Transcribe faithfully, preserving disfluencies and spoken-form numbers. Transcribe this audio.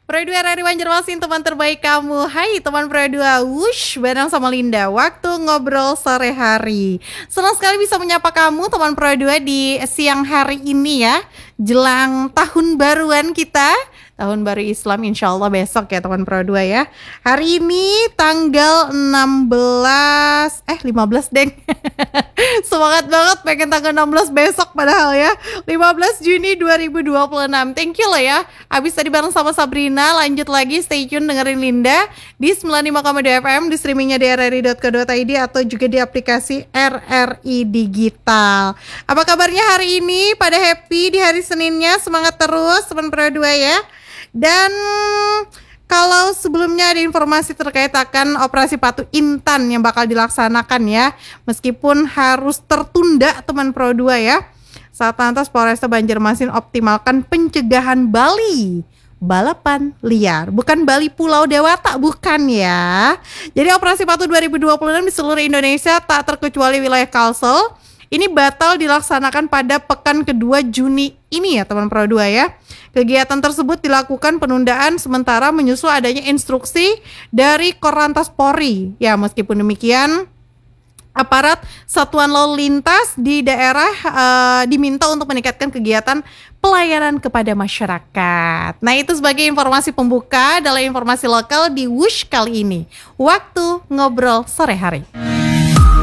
Pro dua R R I Banjarmasin, teman terbaik kamu. Hai teman Pro dua, wush, bareng sama Linda, waktu ngobrol sore hari. Senang sekali bisa menyapa kamu teman Pro dua di siang hari ini ya, jelang tahun baruan kita, tahun baru Islam insya Allah besok ya teman Pro dua ya. Hari ini tanggal enam belas, eh lima belas deng. Semangat banget pengen tanggal enam belas besok padahal ya, lima belas Juni dua ribu dua puluh enam. Thank you loh ya. Abis tadi bareng sama Sabrina, lanjut lagi stay tune dengerin Linda di sembilan puluh lima koma dua F M, di streamingnya di r r i dot co dot i d atau juga di aplikasi R R I Digital. Apa kabarnya hari ini? Pada happy di hari Seninnya, semangat terus teman Pro dua ya. Dan kalau sebelumnya ada informasi terkait akan operasi Patu Intan yang bakal dilaksanakan ya, meskipun harus tertunda teman Pro dua ya. Satlantas Polresta Banjarmasin optimalkan pencegahan Bali balapan liar, bukan Bali Pulau Dewata, bukan ya. Jadi operasi Patu dua ribu dua puluh enam di seluruh Indonesia tak terkecuali wilayah Kalsel ini batal dilaksanakan pada pekan kedua Juni ini ya teman Pro dua ya. Kegiatan tersebut dilakukan penundaan sementara menyusul adanya instruksi dari Korlantas Polri. Ya, meskipun demikian aparat Satuan Lalu Lintas di daerah uh, diminta untuk meningkatkan kegiatan pelayanan kepada masyarakat. Nah, itu sebagai informasi pembuka dalam informasi lokal di Wush kali ini. Waktu ngobrol sore hari.